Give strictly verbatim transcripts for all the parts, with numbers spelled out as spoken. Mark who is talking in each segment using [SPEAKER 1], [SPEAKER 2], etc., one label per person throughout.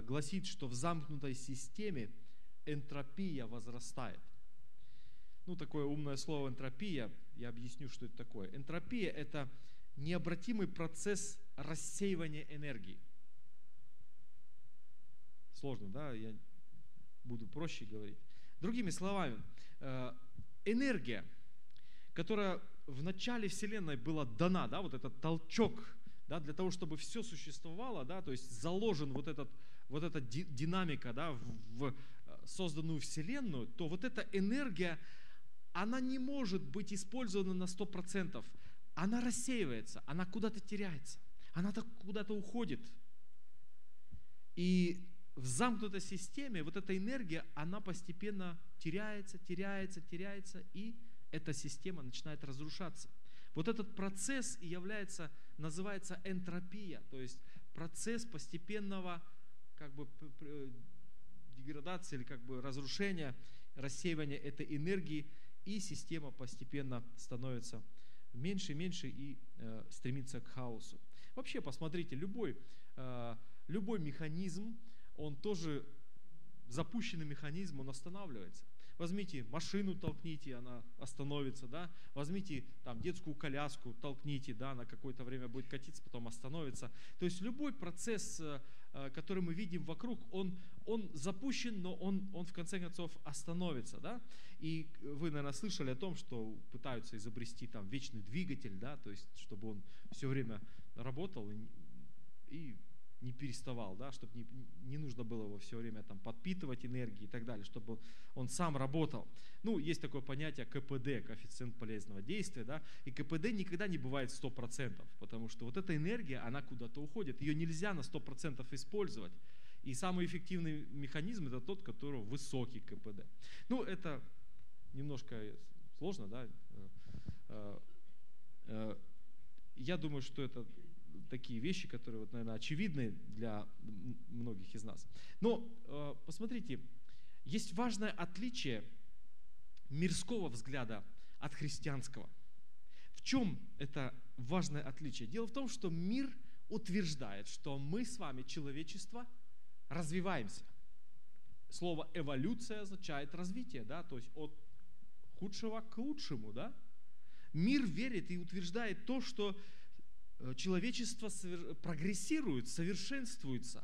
[SPEAKER 1] гласит, что в замкнутой системе энтропия возрастает. Ну, такое умное слово энтропия, я объясню, что это такое. Энтропия – это необратимый процесс рассеивания энергии. Сложно, да? Я буду проще говорить. Другими словами, энергия, которая в начале Вселенной была дана, да, вот этот толчок, да, для того, чтобы все существовало, да, то есть заложен вот, этот, вот эта динамика, да, в, в созданную Вселенную, то вот эта энергия, она не может быть использована на сто процентов. Она рассеивается, она куда-то теряется, она куда-то уходит. И в замкнутой системе вот эта энергия, она постепенно теряется, теряется, теряется, и эта система начинает разрушаться. Вот этот процесс и является, называется энтропия, то есть процесс постепенного как бы деградации или как бы разрушения, рассеивания этой энергии, и система постепенно становится меньше и меньше и э, стремится к хаосу. Вообще, посмотрите, любой, э, любой механизм, он тоже, запущенный механизм, он останавливается. Возьмите машину, толкните, она остановится, да? Возьмите там детскую коляску, толкните, да, она какое-то время будет катиться, потом остановится. То есть любой процесс, который мы видим вокруг, он, он запущен, но он, он в конце концов остановится, да? И вы, наверное, слышали о том, что пытаются изобрести там вечный двигатель, да, то есть чтобы он все время работал и, и не переставал, да, чтобы не, не нужно было его все время там подпитывать энергией и так далее, чтобы он сам работал. Ну, есть такое понятие ка пэ дэ, коэффициент полезного действия, да, и ка пэ дэ никогда не бывает сто процентов, потому что вот эта энергия, она куда-то уходит, ее нельзя на сто процентов использовать. И самый эффективный механизм – это тот, у которого высокий ка пэ дэ. Ну, это немножко сложно, да. Я думаю, что это такие вещи, которые, вот, наверное, очевидны для многих из нас. Но э, посмотрите, есть важное отличие мирского взгляда от христианского. В чем это важное отличие? Дело в том, что мир утверждает, что мы с вами, человечество, развиваемся. Слово эволюция означает развитие, да, то есть от худшего к лучшему, да. Мир верит и утверждает то, что человечество прогрессирует, совершенствуется.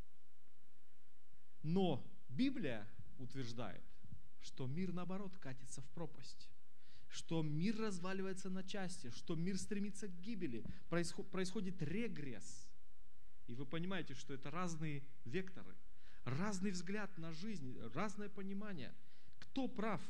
[SPEAKER 1] Но Библия утверждает, что мир, наоборот, катится в пропасть, что мир разваливается на части, что мир стремится к гибели, происходит регресс. И вы понимаете, что это разные векторы, разный взгляд на жизнь, разное понимание. Кто прав?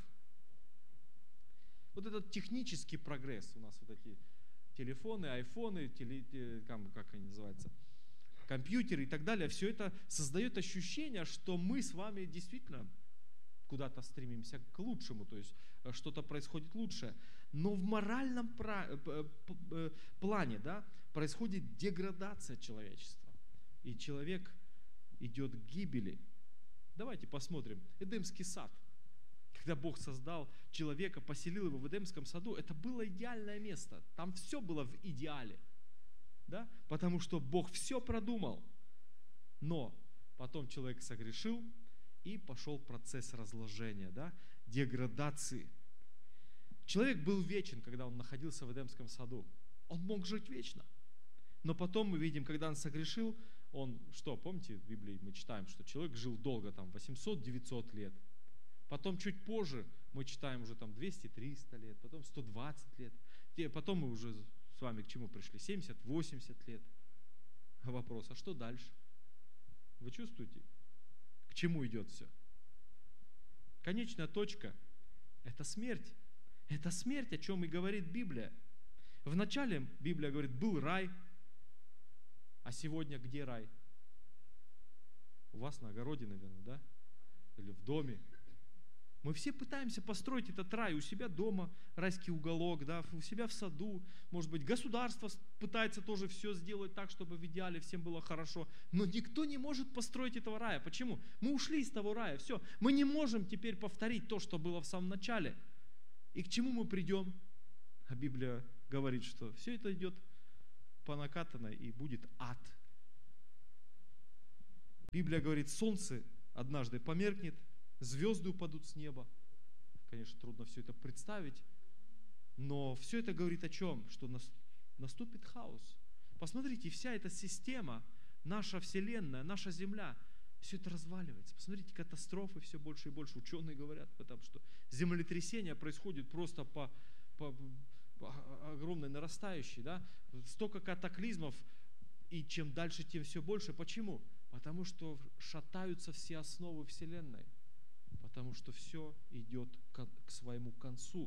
[SPEAKER 1] Вот этот технический прогресс, у нас вот эти телефоны, айфоны, теле, как они называются, компьютеры и так далее, все это создает ощущение, что мы с вами действительно куда-то стремимся к лучшему, то есть что-то происходит лучшее. Но в моральном плане, да, происходит деградация человечества, и человек идет к гибели. Давайте посмотрим. Эдемский сад. Когда Бог создал человека, поселил его в Эдемском саду, это было идеальное место. Там все было в идеале. Да? Потому что Бог все продумал. Но потом человек согрешил, и пошел процесс разложения, да? Деградации. Человек был вечен, когда он находился в Эдемском саду. Он мог жить вечно. Но потом мы видим, когда он согрешил, он, что, помните, в Библии мы читаем, что человек жил долго, там, восемьсот-девятьсот лет. Потом чуть позже мы читаем уже там двести-триста лет, потом сто двадцать лет. Потом мы уже с вами к чему пришли? семьдесят-восемьдесят лет. Вопрос, а что дальше? Вы чувствуете, к чему идет все? Конечная точка – это смерть. Это смерть, о чем и говорит Библия. Вначале Библия говорит, был рай, а сегодня где рай? У вас на огороде, наверное, да? Или в доме. Мы все пытаемся построить этот рай у себя дома, райский уголок, да, у себя в саду. Может быть, государство пытается тоже все сделать так, чтобы в идеале всем было хорошо. Но никто не может построить этого рая. Почему? Мы ушли из того рая, все. Мы не можем теперь повторить то, что было в самом начале. И к чему мы придем? А Библия говорит, что все это идет по накатанной, и будет ад. Библия говорит, солнце однажды померкнет, звезды упадут с неба. Конечно, трудно все это представить, но все это говорит о чем? Что наступит хаос. Посмотрите, вся эта система, наша Вселенная, наша Земля, все это разваливается. Посмотрите, катастрофы все больше и больше. Ученые говорят, потому что землетрясения происходят просто по, по, по огромной нарастающей. Да? Столько катаклизмов, и чем дальше, тем все больше. Почему? Потому что шатаются все основы Вселенной. Потому что все идет к, к своему концу.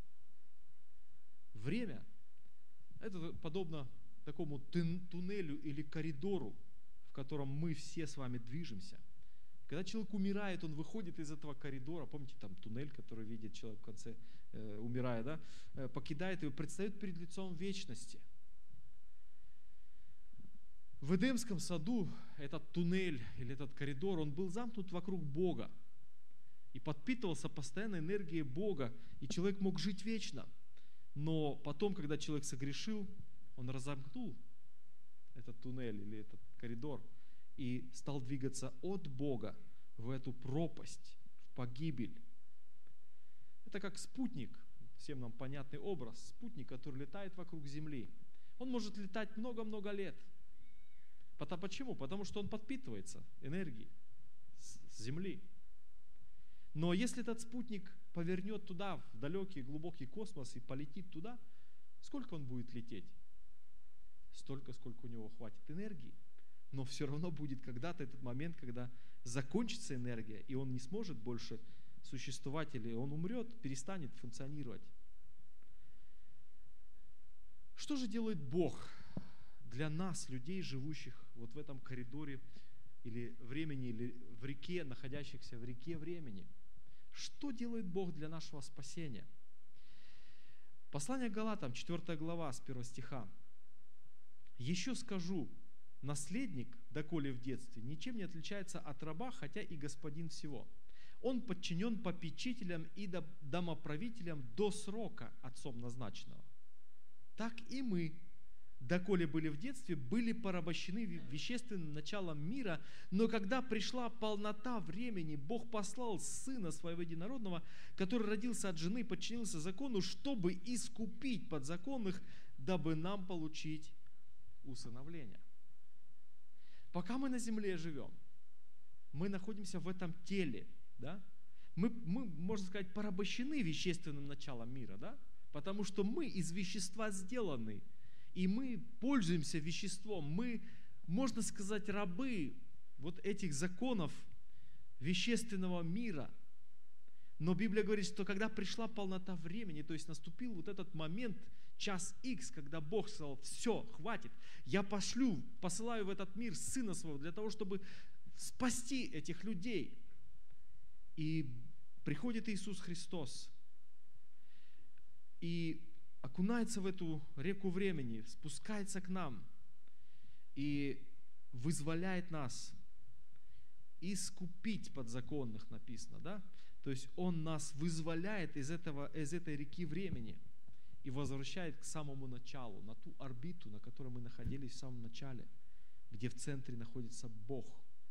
[SPEAKER 1] Время – это подобно такому туннелю или коридору, в котором мы все с вами движемся. Когда человек умирает, он выходит из этого коридора, помните, там туннель, который видит человек в конце, э, умирая, да, э, покидает его, предстает перед лицом вечности. В Эдемском саду этот туннель или этот коридор, он был замкнут вокруг Бога и подпитывался постоянно энергией Бога, и человек мог жить вечно. Но потом, когда человек согрешил, он разомкнул этот туннель или этот коридор и стал двигаться от Бога в эту пропасть, в погибель. Это как спутник, всем нам понятный образ, спутник, который летает вокруг Земли. Он может летать много-много лет. Почему? Потому что он подпитывается энергией с Земли. Но если этот спутник повернет туда, в далекий, глубокий космос и полетит туда, сколько он будет лететь? Столько, сколько у него хватит энергии. Но все равно будет когда-то этот момент, когда закончится энергия, и он не сможет больше существовать, или он умрет, перестанет функционировать. Что же делает Бог для нас, людей, живущих вот в этом коридоре или времени, или в реке, находящихся в реке времени? Что делает Бог для нашего спасения? Послание к Галатам, четвёртая глава, с первого стиха. «Еще скажу, наследник, доколе в детстве, ничем не отличается от раба, хотя и господин всего. Он подчинен попечителям и домоправителям до срока отцом назначенного. Так и мы, доколе были в детстве, были порабощены вещественным началом мира, но когда пришла полнота времени, Бог послал Сына Своего Единородного, который родился от жены, подчинился закону, чтобы искупить подзаконных, дабы нам получить усыновление». Пока мы на земле живем, мы находимся в этом теле, да? мы, мы, можно сказать, порабощены вещественным началом мира, да? Потому что мы из вещества сделаны, и мы пользуемся веществом, мы, можно сказать, рабы вот этих законов вещественного мира. Но Библия говорит, что когда пришла полнота времени, то есть наступил вот этот момент, час Х, когда Бог сказал, все, хватит, я пошлю, посылаю в этот мир Сына Своего для того, чтобы спасти этих людей. И приходит Иисус Христос и окунается в эту реку времени, спускается к нам и вызволяет нас искупить подзаконных, написано, да? То есть Он нас вызволяет из, этого, из этой реки времени и возвращает к самому началу, на ту орбиту, на которой мы находились в самом начале, где в центре находится Бог.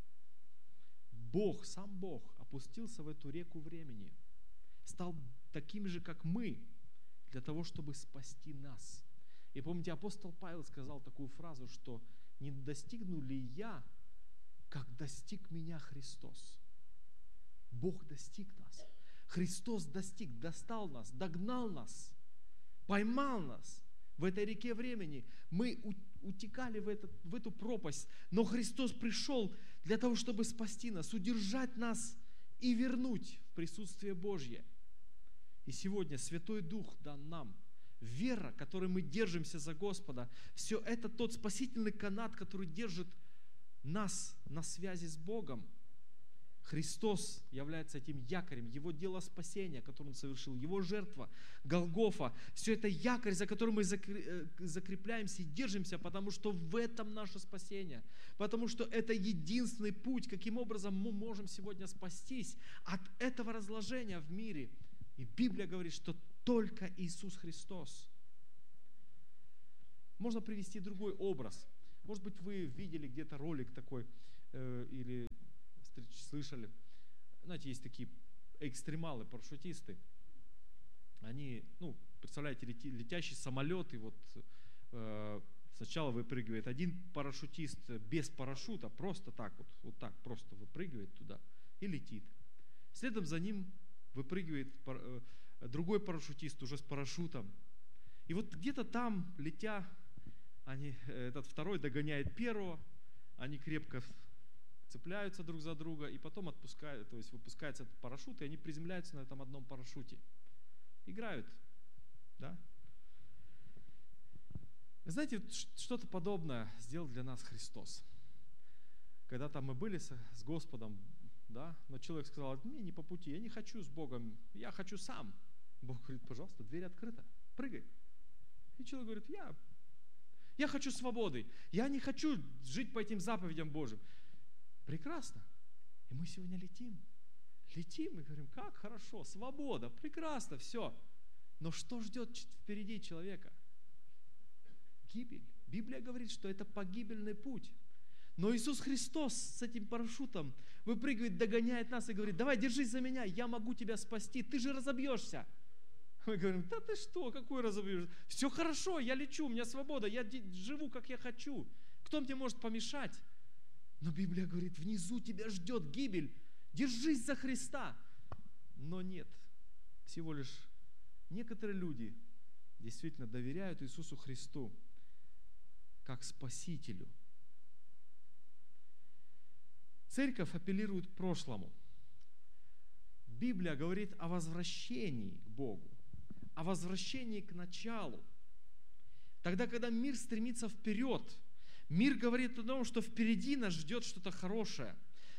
[SPEAKER 1] Бог, сам Бог, опустился в эту реку времени, стал таким же, как мы, для того, чтобы спасти нас. И помните, апостол Павел сказал такую фразу, что не достигну ли я, как достиг меня Христос. Бог достиг нас. Христос достиг, достал нас, догнал нас, поймал нас в этой реке времени. Мы утекали в, этот, в эту пропасть, но Христос пришел для того, чтобы спасти нас, удержать нас и вернуть в присутствие Божье. И сегодня Святой Дух дан нам. Вера, которой мы держимся за Господа, все это тот спасительный канат, который держит нас на связи с Богом. Христос является этим якорем, Его дело спасения, которое Он совершил, Его жертва, Голгофа. Все это якорь, за которым мы закрепляемся и держимся, потому что в этом наше спасение. Потому что это единственный путь, каким образом мы можем сегодня спастись от этого разложения в мире. И Библия говорит, что только Иисус Христос. Можно привести другой образ. Может быть, вы видели где-то ролик такой. э, или встреч, слышали. Знаете, есть такие экстремалы, парашютисты. Они, ну, представляете, лети, летящий самолет, и вот э, сначала выпрыгивает один парашютист без парашюта, просто так вот, вот так просто выпрыгивает туда и летит. Следом за ним выпрыгивает пар, э, другой парашютист уже с парашютом. И вот где-то там, летя, они, этот второй догоняет первого, они крепко цепляются друг за друга, и потом отпускают, то есть выпускается этот парашют, и они приземляются на этом одном парашюте. Играют, да? Вы знаете, что-то подобное сделал для нас Христос. Когда-то мы были с, с Господом, да, но человек сказал: мне не по пути, я не хочу с Богом, я хочу сам. Бог говорит: пожалуйста, дверь открыта, прыгай. И человек говорит: я, я хочу свободы, я не хочу жить по этим заповедям Божьим. Прекрасно. И мы сегодня летим. Летим и говорим: как хорошо, свобода, прекрасно, все. Но что ждет впереди человека? Гибель. Библия говорит, что это погибельный путь. Но Иисус Христос с этим парашютом выпрыгивает, догоняет нас и говорит: давай, держись за меня, я могу тебя спасти, ты же разобьешься. Мы говорим: да ты что, какой разобьешься? Все хорошо, я лечу, у меня свобода, я живу, как я хочу. Кто мне может помешать? Но Библия говорит: внизу тебя ждет гибель. Держись за Христа. Но нет, всего лишь некоторые люди действительно доверяют Иисусу Христу как Спасителю. Церковь апеллирует к прошлому. Библия говорит о возвращении к Богу, о возвращении к началу. Тогда, когда мир стремится вперед, мир говорит о том, что впереди нас ждет что-то хорошее.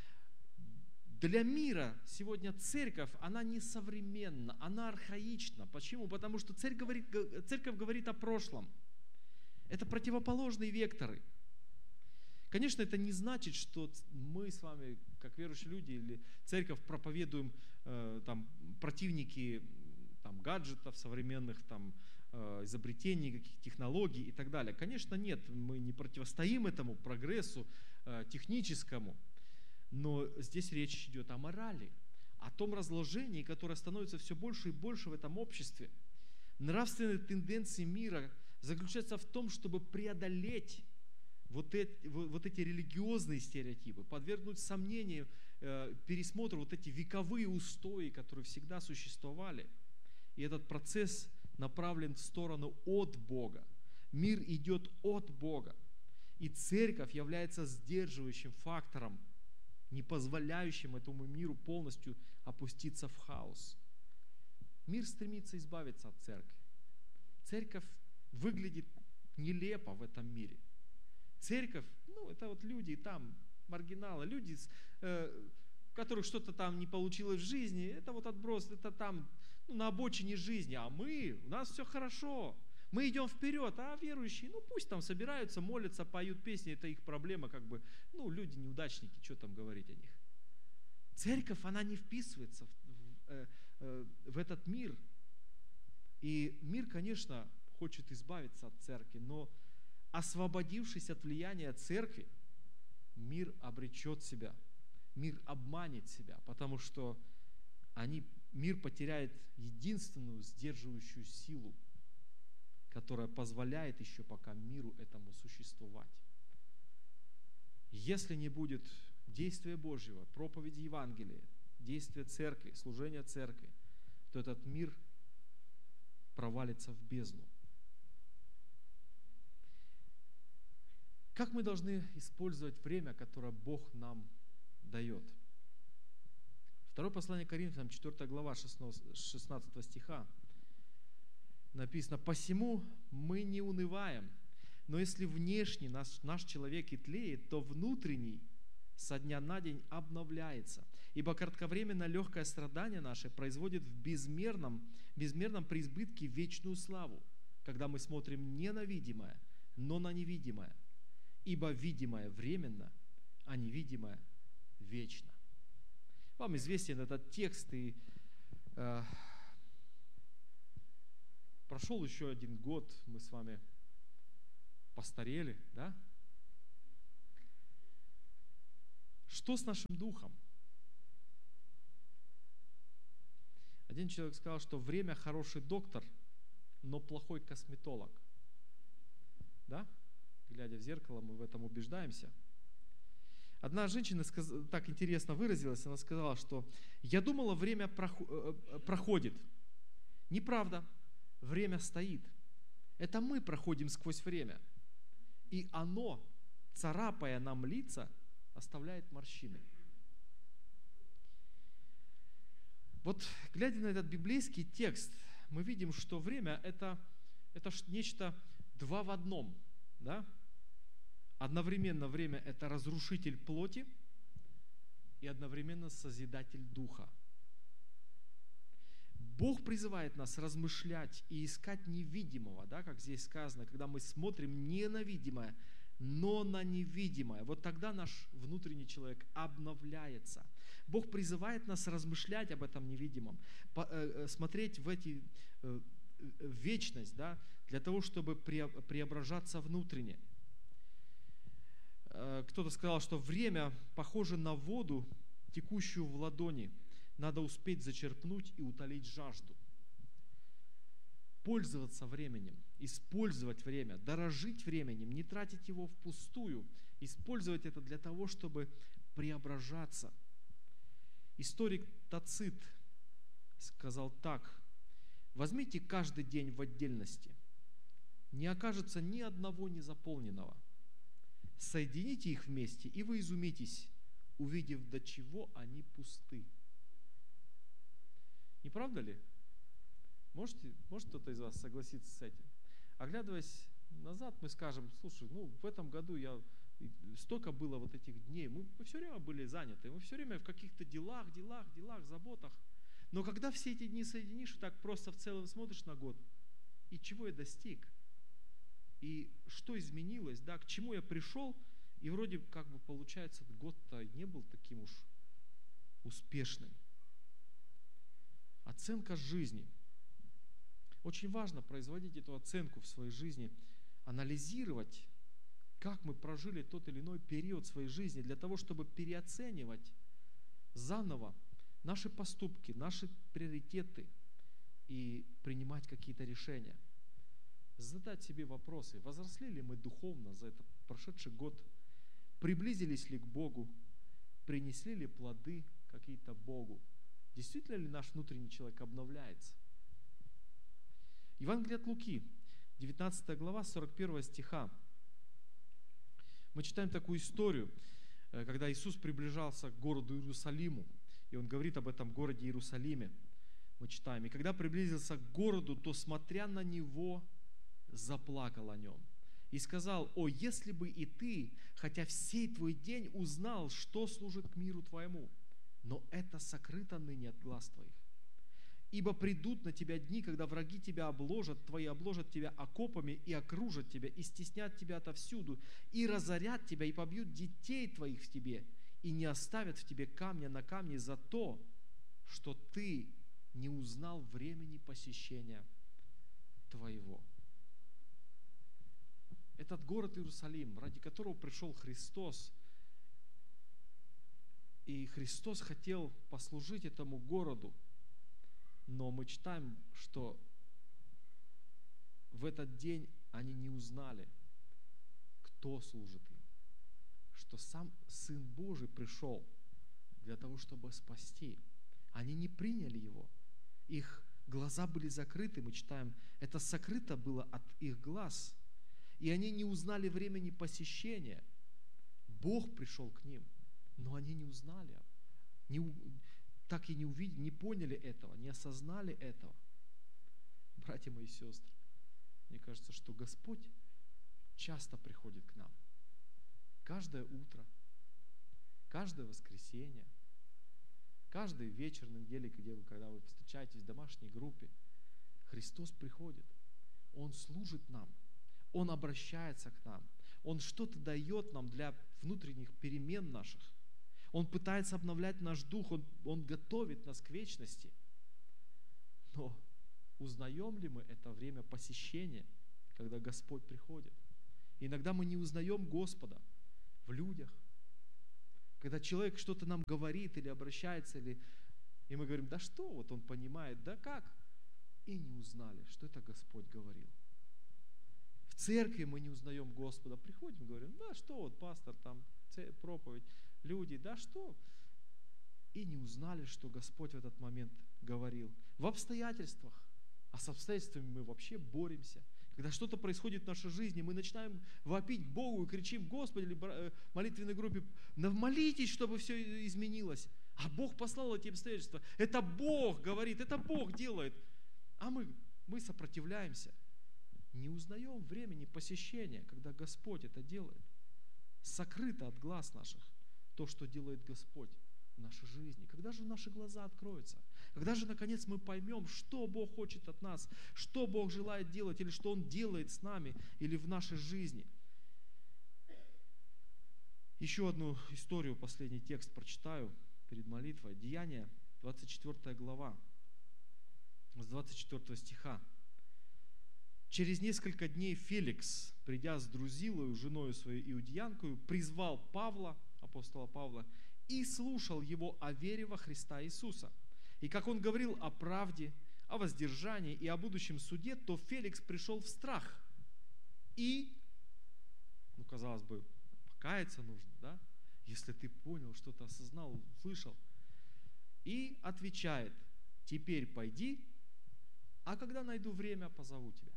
[SPEAKER 1] Для мира сегодня церковь, она не современна, она архаична. Почему? Потому что церковь говорит, церковь говорит о прошлом. Это противоположные векторы. Конечно, это не значит, что мы с вами, как верующие люди или церковь, проповедуем э, там, противники там, гаджетов современных, там, э, изобретений, каких технологий и так далее. Конечно, нет, мы не противостоим этому прогрессу э, техническому. Но здесь речь идет о морали, о том разложении, которое становится все больше и больше в этом обществе. Нравственные тенденции мира заключаются в том, чтобы преодолеть вот эти, вот эти религиозные стереотипы, подвергнуть сомнению, э, пересмотру вот эти вековые устои, которые всегда существовали. И этот процесс направлен в сторону от Бога. Мир идет от Бога. И церковь является сдерживающим фактором, не позволяющим этому миру полностью опуститься в хаос. Мир стремится избавиться от церкви. Церковь выглядит нелепо в этом мире. Церковь, ну, это вот люди там, маргиналы, люди, э, у которых что-то там не получилось в жизни, это вот отброс, это там, ну, на обочине жизни, а мы, у нас все хорошо. Мы идем вперед, а верующие, ну пусть там собираются, молятся, поют песни, это их проблема, как бы, ну люди неудачники, что там говорить о них. Церковь, она не вписывается в, в, э, в этот мир. И мир, конечно, хочет избавиться от церкви, но освободившись от влияния церкви, мир обречет себя, мир обманет себя, потому что они, мир потеряет единственную сдерживающую силу, которая позволяет еще пока миру этому существовать. Если не будет действия Божьего, проповеди Евангелия, действия церкви, служения церкви, то этот мир провалится в бездну. Как мы должны использовать время, которое Бог нам дает? Второе послание Коринфянам, четвёртая глава, шестнадцатого стиха. Написано: «Посему мы не унываем, но если внешний наш, наш человек и тлеет, то внутренний со дня на день обновляется. Ибо кратковременно легкое страдание наше производит в безмерном, безмерном преизбытке вечную славу, когда мы смотрим не на видимое, но на невидимое. Ибо видимое временно, а невидимое вечно». Вам известен этот текст, и э, прошел еще один год, мы с вами постарели, да? Что с нашим духом? Один человек сказал, что время хороший доктор, но плохой косметолог. Да? Глядя в зеркало, мы в этом убеждаемся. Одна женщина сказ... так интересно выразилась, она сказала, что я думала, время проход... проходит. Неправда, время стоит. Это мы проходим сквозь время. И оно, царапая нам лица, оставляет морщины. Вот глядя на этот библейский текст, мы видим, что время это, это нечто два в одном. Да? Одновременно время это разрушитель плоти и одновременно созидатель духа. Бог призывает нас размышлять и искать невидимого, да, как здесь сказано, когда мы смотрим не на видимое, но на невидимое. Вот тогда наш внутренний человек обновляется. Бог призывает нас размышлять об этом невидимом, смотреть в эти в вечность, да, для того, чтобы преображаться внутренне. Кто-то сказал, что время похоже на воду, текущую в ладони. Надо успеть зачерпнуть и утолить жажду. Пользоваться временем, использовать время, дорожить временем, не тратить его впустую, использовать это для того, чтобы преображаться. Историк Тацит сказал так: возьмите каждый день в отдельности, не окажется ни одного незаполненного. Соедините их вместе, и вы изумитесь, увидев, до чего они пусты. Не правда ли? Можете, может кто-то из вас согласиться с этим? Оглядываясь назад, мы скажем: слушай, ну в этом году я столько было вот этих дней, мы, мы все время были заняты, мы все время в каких-то делах, делах, делах, заботах. Но когда все эти дни соединишь, так просто в целом смотришь на год, и чего я достиг, и что изменилось, да, к чему я пришел, и вроде как бы получается, год-то не был таким уж успешным. Оценка жизни. Очень важно производить эту оценку в своей жизни, анализировать, как мы прожили тот или иной период своей жизни, для того, чтобы переоценивать заново наши поступки, наши приоритеты и принимать какие-то решения. Задать себе вопросы: возросли ли мы духовно за этот прошедший год, приблизились ли к Богу, принесли ли плоды какие-то Богу, действительно ли наш внутренний человек обновляется. Евангелие от Луки, девятнадцатая глава, сорок первого стиха. Мы читаем такую историю, когда Иисус приближался к городу Иерусалиму, и Он говорит об этом городе Иерусалиме. Мы читаем: и когда приблизился к городу, то, смотря на него, заплакал о нем и сказал: о, если бы и ты, хотя всей твой день, узнал, что служит к миру твоему, но это сокрыто ныне от глаз твоих. Ибо придут на тебя дни, когда враги тебя обложат, твои обложат тебя окопами и окружат тебя, и стеснят тебя отовсюду, и разорят тебя, и побьют детей твоих в тебе, и не оставят в тебе камня на камне за то, что ты не узнал времени посещения твоего. Этот город Иерусалим, ради которого пришел Христос, и Христос хотел послужить этому городу, но мы читаем, что в этот день они не узнали, кто служит им, что сам Сын Божий пришел для того, чтобы спасти. Они не приняли Его. Их глаза были закрыты, мы читаем, это сокрыто было от их глаз. И они не узнали времени посещения. Бог пришел к ним, но они не узнали, не, так и не увидели, не поняли этого, не осознали этого. Братья мои и сестры, мне кажется, что Господь часто приходит к нам. Каждое утро, каждое воскресенье, каждый вечер на неделе, где вы, когда вы встречаетесь в домашней группе, Христос приходит. Он служит нам. Он обращается к нам. Он что-то дает нам для внутренних перемен наших. Он пытается обновлять наш дух. Он, он готовит нас к вечности. Но узнаем ли мы это время посещения, когда Господь приходит? Иногда мы не узнаем Господа в людях, Когда человек что-то нам говорит или обращается, или... и мы говорим, да что, вот он понимает, да как? И не узнали, что это Господь говорил. В церкви мы не узнаем Господа. Приходим, говорим, да что, вот пастор, там проповедь, люди, да что? И не узнали, что Господь в этот момент говорил. В обстоятельствах. А с обстоятельствами мы вообще боремся. Когда что-то происходит в нашей жизни, мы начинаем вопить к Богу и кричим: Господи, или в молитвенной группе, молитесь, чтобы все изменилось. А Бог послал эти обстоятельства. Это Бог говорит, это Бог делает. А мы, мы сопротивляемся. Не узнаем времени посещения, когда Господь это делает. Сокрыто от глаз наших то, что делает Господь в нашей жизни. Когда же наши глаза откроются? Когда же, наконец, мы поймем, что Бог хочет от нас, что Бог желает делать, или что Он делает с нами, или в нашей жизни. Еще одну историю, последний текст прочитаю перед молитвой. Деяния, двадцать четвёртая глава, с двадцать четвёртого стиха. «Через несколько дней Феликс, придя с Друзилою, женою своей иудеянкою, призвал Павла, апостола Павла, и слушал его о вере во Христа Иисуса. И как он говорил о правде, о воздержании и о будущем суде, то Феликс пришел в страх. И, ну, казалось бы, покаяться нужно, да? Если ты понял, что-то осознал, услышал. И отвечает: теперь пойди, а когда найду время, позову тебя».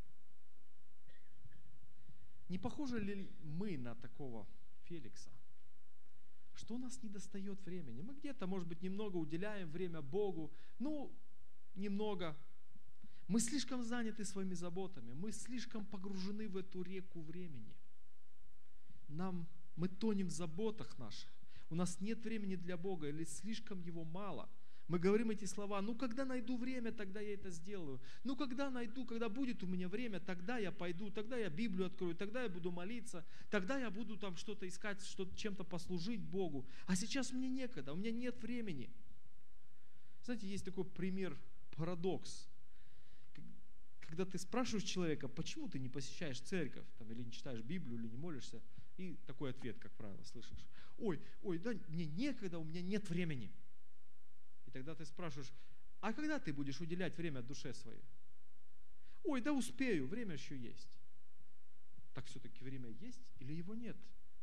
[SPEAKER 1] Не похожи ли мы на такого Феликса? Что у нас не достает времени? Мы где-то, может быть, немного уделяем время Богу, ну, немного. Мы слишком заняты своими заботами, мы слишком погружены в эту реку времени. Нам, мы тонем в заботах наших. У нас нет времени для Бога или слишком его мало. Мы говорим эти слова: ну, когда найду время, тогда я это сделаю. Ну, когда найду, когда будет у меня время, тогда я пойду, тогда я Библию открою, тогда я буду молиться, тогда я буду там что-то искать, что-то, чем-то послужить Богу. А сейчас мне некогда, у меня нет времени. Знаете, есть такой пример, парадокс. Когда ты спрашиваешь человека: почему ты не посещаешь церковь, там, или не читаешь Библию, или не молишься, и такой ответ, как правило, слышишь: ой, ой, да мне некогда, у меня нет времени. И тогда ты спрашиваешь: а когда ты будешь уделять время душе своей? Ой, да успею, время еще есть. Так все-таки время есть или его нет?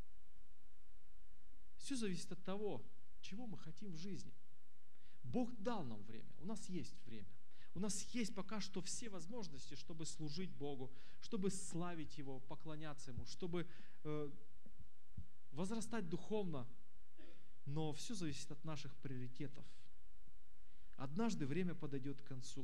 [SPEAKER 1] Все зависит от того, чего мы хотим в жизни. Бог дал нам время, у нас есть время. У нас есть пока что все возможности, чтобы служить Богу, чтобы славить Его, поклоняться Ему, чтобы э, возрастать духовно. Но все зависит от наших приоритетов. Однажды время подойдет к концу.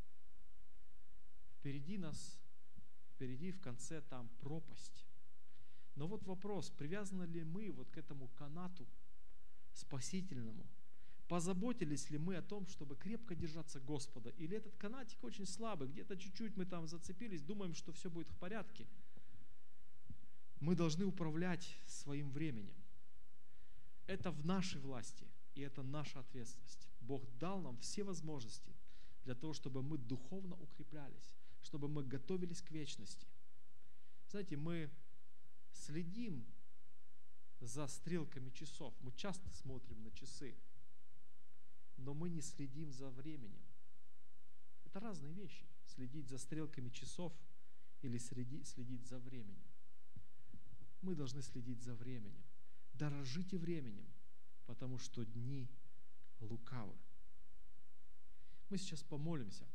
[SPEAKER 1] Впереди нас, впереди в конце там пропасть. Но вот вопрос: привязаны ли мы вот к этому канату спасительному? Позаботились ли мы о том, чтобы крепко держаться Господа? Или этот канатик очень слабый, где-то чуть-чуть мы там зацепились, думаем, что все будет в порядке? Мы должны управлять своим временем. Это в нашей власти, и это наша ответственность. Бог дал нам все возможности для того, чтобы мы духовно укреплялись, чтобы мы готовились к вечности. Знаете, мы следим за стрелками часов, мы часто смотрим на часы, но мы не следим за временем. Это разные вещи. Следить за стрелками часов или следить за временем. Мы должны следить за временем. Дорожите временем, потому что дни лукавы. Мы сейчас помолимся.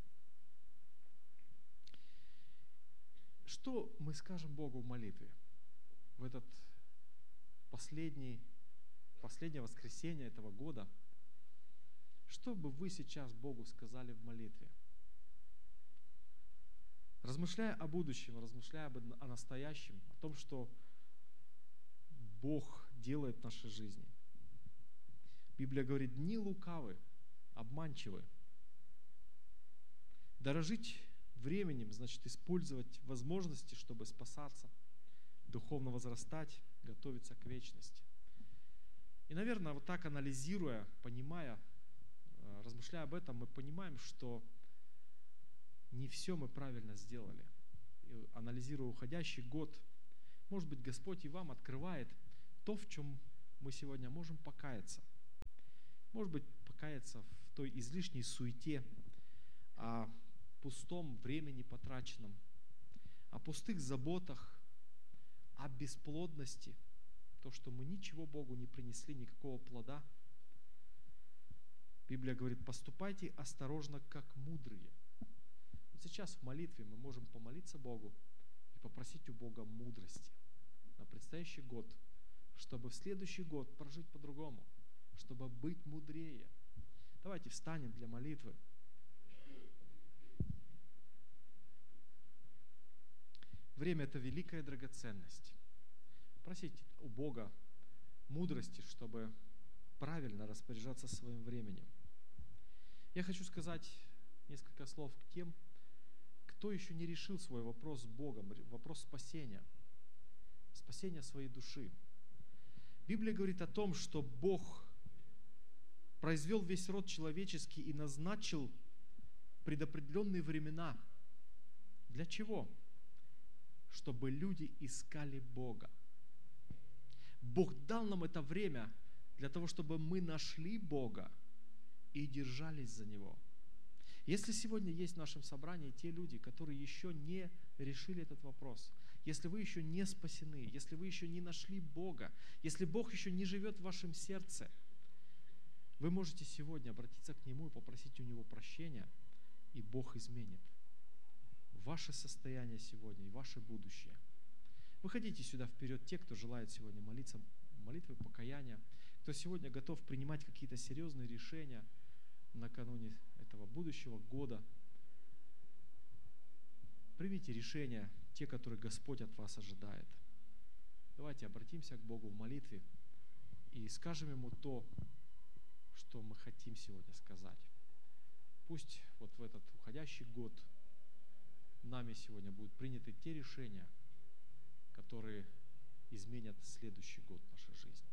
[SPEAKER 1] Что мы скажем Богу в молитве в этот последний, последнее воскресенье этого года? Что бы вы сейчас Богу сказали в молитве? Размышляя о будущем, размышляя о настоящем, о том, что Бог делает в нашей жизни. Библия говорит: дни лукавы, обманчивы. Дорожить временем значит использовать возможности, чтобы спасаться, духовно возрастать, готовиться к вечности. И, наверное, вот так анализируя, понимая, размышляя об этом, мы понимаем, что не все мы правильно сделали. И, анализируя уходящий год, может быть, Господь и вам открывает то, в чем мы сегодня можем покаяться. Может быть, покаяться в той излишней суете, о пустом времени потраченном, о пустых заботах, о бесплодности, то, что мы ничего Богу не принесли, никакого плода. Библия говорит, поступайте осторожно, как мудрые. Вот сейчас в молитве мы можем помолиться Богу и попросить у Бога мудрости на предстоящий год, чтобы в следующий год прожить по-другому, чтобы быть мудрее. Давайте встанем для молитвы. Время – это великая драгоценность. Просите у Бога мудрости, чтобы правильно распоряжаться своим временем. Я хочу сказать несколько слов к тем, кто еще не решил свой вопрос с Богом, вопрос спасения, спасения своей души. Библия говорит о том, что Бог произвел весь род человеческий и назначил предопределенные времена. Для чего? Чтобы люди искали Бога. Бог дал нам это время для того, чтобы мы нашли Бога и держались за Него. Если сегодня есть в нашем собрании те люди, которые еще не решили этот вопрос, если вы еще не спасены, если вы еще не нашли Бога, если Бог еще не живет в вашем сердце, вы можете сегодня обратиться к Нему и попросить у Него прощения, и Бог изменит ваше состояние сегодня и ваше будущее. Выходите сюда вперед те, кто желает сегодня молиться молитвой покаяния, кто сегодня готов принимать какие-то серьезные решения накануне этого будущего года. Примите решения, те, которые Господь от вас ожидает. Давайте обратимся к Богу в молитве и скажем Ему то, что мы хотим сегодня сказать. Пусть вот в этот уходящий год нами сегодня будут приняты те решения, которые изменят следующий год нашей жизни.